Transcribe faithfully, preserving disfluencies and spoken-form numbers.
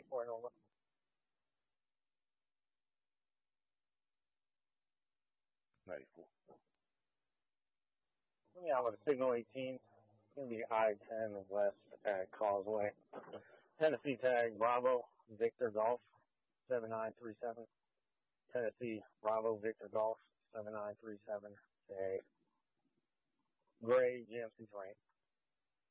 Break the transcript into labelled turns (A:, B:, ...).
A: twenty-four Nova.
B: ninety-four.
A: Yeah, with a signal eighteen. Gonna be I ten west at Causeway. Tennessee tag Bravo Victor Golf seven nine three seven. Tennessee Bravo Victor Golf seven nine three seven. Say Gray G M C twenty.